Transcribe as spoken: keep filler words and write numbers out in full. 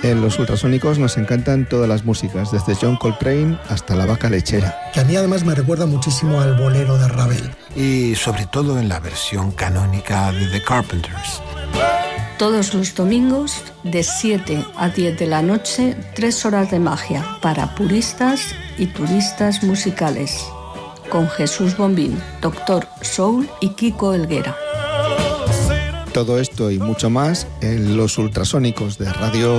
En los ultrasónicos nos encantan todas las músicas, desde John Coltrane hasta La Vaca Lechera. Que a mí además me recuerda muchísimo al bolero de Ravel. Y sobre todo en la versión canónica de The Carpenters. Todos los domingos, de siete a diez de la noche, tres horas de magia para puristas y turistas musicales. Con Jesús Bombín, Doctor Soul y Kiko Helguera. Todo esto y mucho más en los ultrasónicos de Radio